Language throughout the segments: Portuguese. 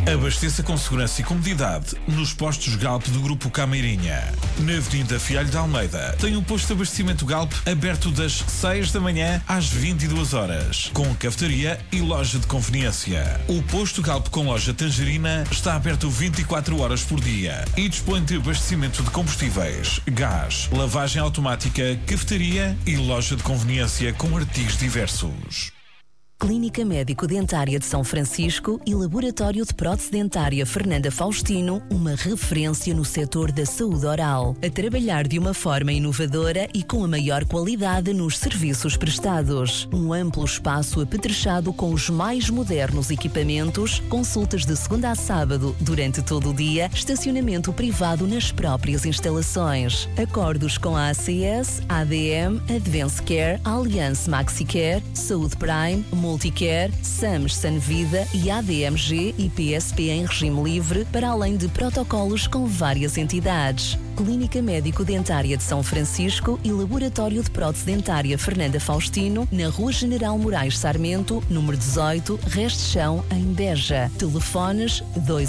Abasteça com segurança e comodidade nos postos Galp do Grupo Cameirinha. Na Avenida Fialho de Almeida tem um posto de abastecimento Galp aberto das 6 da manhã às 22 horas, com cafetaria e loja de conveniência. O posto Galp com loja Tangerina está aberto 24 horas por dia e dispõe de abastecimento de combustíveis, gás, lavagem automática, cafetaria e loja de conveniência com artigos diversos. Clínica Médico-Dentária de São Francisco e Laboratório de Prótese Dentária Fernanda Faustino, uma referência no setor da saúde oral, a trabalhar de uma forma inovadora e com a maior qualidade nos serviços prestados. Um amplo espaço apetrechado com os mais modernos equipamentos, consultas de segunda a sábado durante todo o dia, estacionamento privado nas próprias instalações. Acordos com a ACS, ADM, Advance Care, Alliance MaxiCare, Saúde Prime, Multicare, SAMS Sanvida e ADMG e PSP em regime livre, para além de protocolos com várias entidades. Clínica Médico-Dentária de São Francisco e Laboratório de Prótese Dentária Fernanda Faustino, na Rua General Moraes Sarmento, número 18, Reste Chão, em Beja. Telefones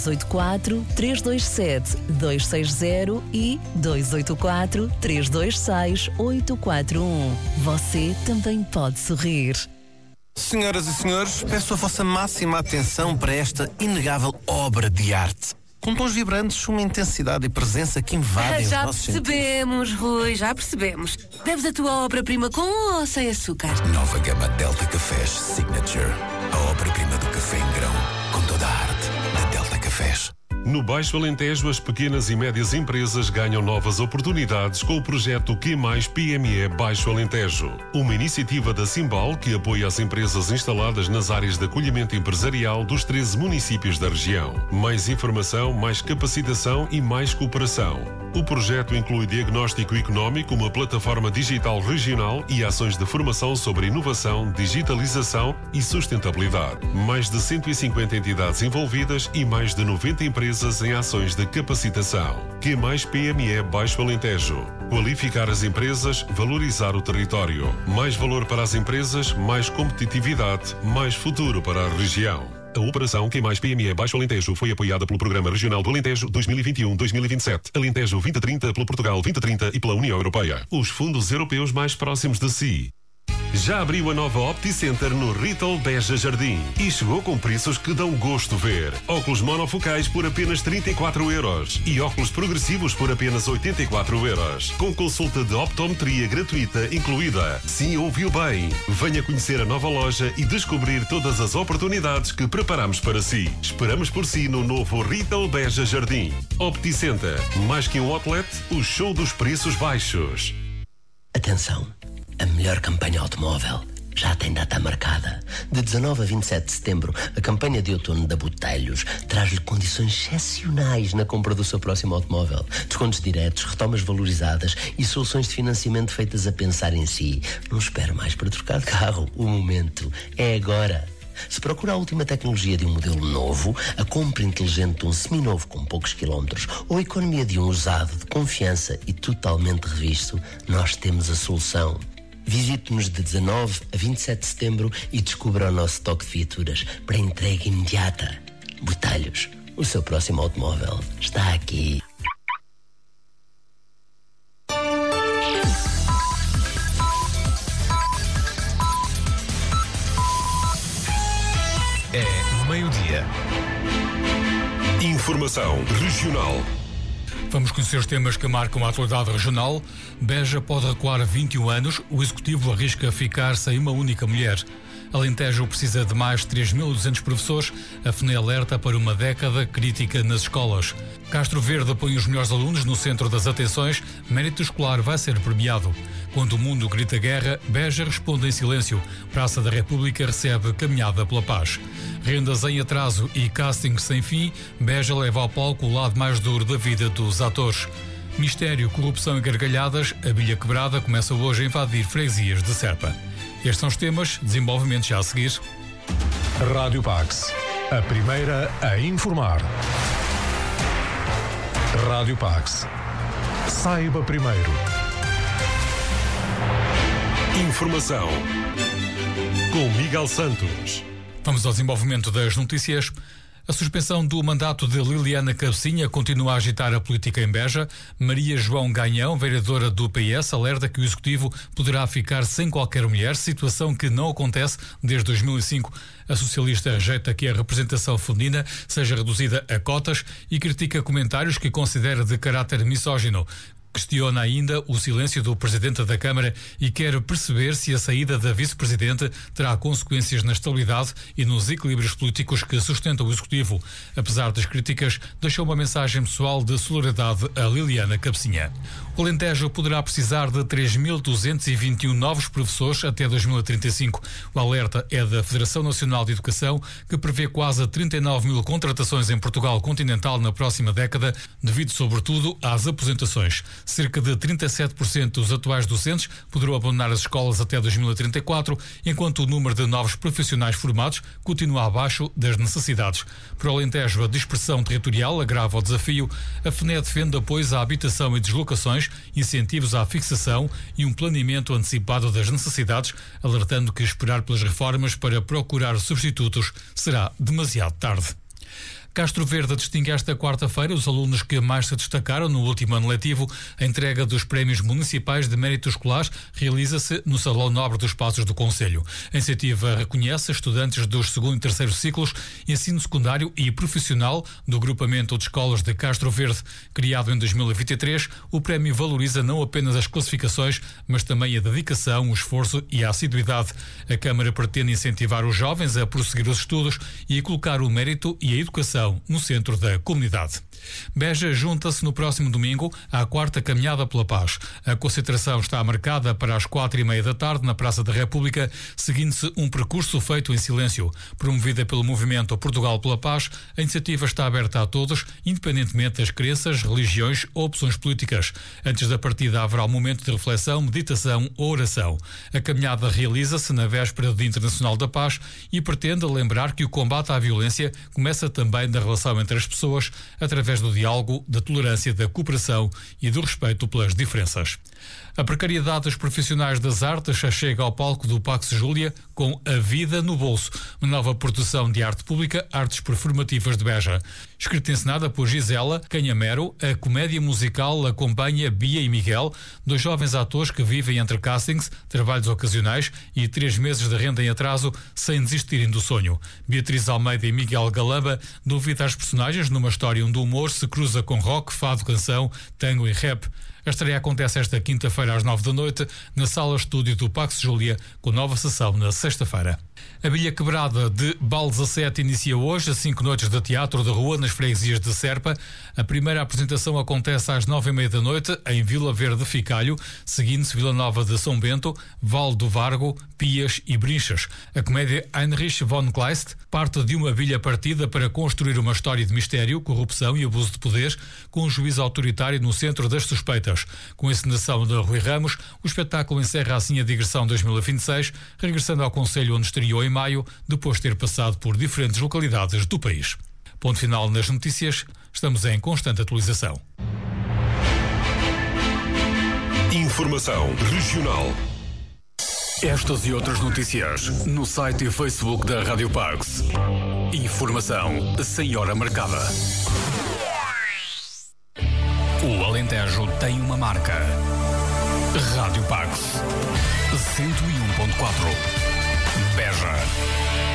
284-327-260 e 284-326-841. Você também pode sorrir. Senhoras e senhores, peço a vossa máxima atenção para esta inegável obra de arte. Com tons vibrantes, uma intensidade e presença que invadem os nossos sentidos. Já percebemos, Rui, já percebemos. Deves a tua obra-prima com ou sem açúcar? Nova gama Delta Cafés Signature. A obra-prima do café em grão, com toda a arte da Delta Cafés. No Baixo Alentejo, as pequenas e médias empresas ganham novas oportunidades com o projeto Q+ PME Baixo Alentejo. Uma iniciativa da Simbal que apoia as empresas instaladas nas áreas de acolhimento empresarial dos 13 municípios da região. Mais informação, mais capacitação e mais cooperação. O projeto inclui diagnóstico económico, uma plataforma digital regional e ações de formação sobre inovação, digitalização e sustentabilidade. Mais de 150 entidades envolvidas e mais de 90 empresas em ações de capacitação. Q+ PME Baixo Alentejo. Qualificar as empresas, valorizar o território. Mais valor para as empresas, mais competitividade, mais futuro para a região. A operação Q+ PME Baixo Alentejo foi apoiada pelo Programa Regional do Alentejo 2021-2027, Alentejo 2030 pelo Portugal 2030 e pela União Europeia. Os fundos europeus mais próximos de si. Já abriu a nova OptiCenter no Retail Beja Jardim e chegou com preços que dão gosto ver. Óculos monofocais por apenas 34 euros e óculos progressivos por apenas 84 euros. Com consulta de optometria gratuita incluída. Sim, ouviu bem. Venha conhecer a nova loja e descobrir todas as oportunidades que preparamos para si. Esperamos por si no novo Retail Beja Jardim. OptiCenter, mais que um outlet, o show dos preços baixos. Atenção! A melhor campanha automóvel já tem data marcada. De 19 a 27 de setembro, a campanha de outono da Botelhos traz-lhe condições excepcionais na compra do seu próximo automóvel. Descontos diretos, retomas valorizadas e soluções de financiamento feitas a pensar em si. Não espere mais para trocar de carro. O momento é agora. Se procura a última tecnologia de um modelo novo, a compra inteligente de um seminovo com poucos quilómetros ou a economia de um usado de confiança e totalmente revisto, nós temos a solução. Visite-nos de 19 a 27 de setembro e descubra o nosso toque de viaturas para entrega imediata. Botelhos, o seu próximo automóvel está aqui. É meio-dia. Informação regional. Vamos conhecer os temas que marcam a atualidade regional. Beja pode recuar 21 anos. O Executivo arrisca ficar sem uma única mulher. Alentejo precisa de mais 3.200 professores. A FNE alerta para uma década crítica nas escolas. Castro Verde põe os melhores alunos no centro das atenções. Mérito escolar vai ser premiado. Quando o mundo grita guerra, Beja responde em silêncio. Praça da República recebe Caminhada pela Paz. Rendas em atraso e casting sem fim, Beja leva ao palco o lado mais duro da vida dos atores. Mistério, corrupção e gargalhadas, a bilha quebrada começa hoje a invadir freguesias de Serpa. Estes são os temas, desenvolvimentos já a seguir. Rádio Pax, a primeira a informar. Rádio Pax. Saiba primeiro. Informação com Miguel Santos. Vamos ao desenvolvimento das notícias. A suspensão do mandato de Liliana Cabecinha continua a agitar a política em Beja. Maria João Ganhão, vereadora do PS, alerta que o Executivo poderá ficar sem qualquer mulher, situação que não acontece desde 2005. A socialista rejeita que a representação feminina seja reduzida a cotas e critica comentários que considera de caráter misógino. Questiona ainda o silêncio do Presidente da Câmara e quer perceber se a saída da Vice-Presidente terá consequências na estabilidade e nos equilíbrios políticos que sustentam o Executivo. Apesar das críticas, deixou uma mensagem pessoal de solidariedade a Liliana Cabecinha. O Alentejo poderá precisar de 3.221 novos professores até 2035. O alerta é da Federação Nacional de Educação, que prevê quase 39 mil contratações em Portugal continental na próxima década, devido sobretudo às aposentações. Cerca de 37% dos atuais docentes poderão abandonar as escolas até 2034, enquanto o número de novos profissionais formados continua abaixo das necessidades. Para o Alentejo, a dispersão territorial agrava o desafio. A FNE defende apoios à habitação e deslocações, incentivos à fixação e um planeamento antecipado das necessidades, alertando que esperar pelas reformas para procurar substitutos será demasiado tarde. Castro Verde distingue esta quarta-feira os alunos que mais se destacaram no último ano letivo. A entrega dos prémios municipais de mérito escolar realiza-se no Salão Nobre dos Passos do Concelho. A iniciativa reconhece estudantes dos 2º e 3º ciclos, ensino secundário e profissional do agrupamento de escolas de Castro Verde. Criado em 2023, o prémio valoriza não apenas as classificações, mas também a dedicação, o esforço e a assiduidade. A Câmara pretende incentivar os jovens a prosseguir os estudos e a colocar o mérito e a educação no centro da comunidade. Beja junta-se no próximo domingo à 4ª Caminhada pela Paz. A concentração está marcada para as 4h30 da tarde na Praça da República, seguindo-se um percurso feito em silêncio. Promovida pelo movimento Portugal pela Paz, a iniciativa está aberta a todos, independentemente das crenças, religiões ou opções políticas. Antes da partida haverá um momento de reflexão, meditação ou oração. A caminhada realiza-se na véspera do Dia Internacional da Paz e pretende lembrar que o combate à violência começa também da relação entre as pessoas, através do diálogo, da tolerância, da cooperação e do respeito pelas diferenças. A precariedade dos profissionais das artes já chega ao palco do Pax Júlia com A Vida no Bolso, uma nova produção de arte pública, artes performativas de Beja. Escrita e encenada por Gisela Canhamero, a comédia musical acompanha Bia e Miguel, dois jovens atores que vivem entre castings, trabalhos ocasionais e 3 meses de renda em atraso sem desistirem do sonho. Beatriz Almeida e Miguel Galamba dão vida às personagens numa história onde o humor se cruza com rock, fado, canção, tango e rap. A estreia acontece esta quinta-feira às 9 da noite na Sala Estúdio do Pax Júlia, com nova sessão na sexta-feira. A Bilha Quebrada de Bal 17 inicia hoje 5 noites de teatro de rua nas freguesias de Serpa. A primeira apresentação acontece às 9h30 da noite em Vila Verde Ficalho, seguindo-se Vila Nova de São Bento, Val do Vargo, Pias e Brinchas. A comédia Heinrich von Kleist parte de uma bilha partida para construir uma história de mistério, corrupção e abuso de poder, com um juiz autoritário no centro das suspeitas. Com a encenação de Rui Ramos, o espetáculo encerra assim a digressão 2026, regressando ao Concelho onde estreou em maio, depois de ter passado por diferentes localidades do país. Ponto final nas notícias. Estamos em constante atualização. Informação regional. Estas e outras notícias no site e Facebook da Rádio Pax. Informação sem hora marcada. O Alentejo tem uma marca. Rádio Pax 101.4 Beja.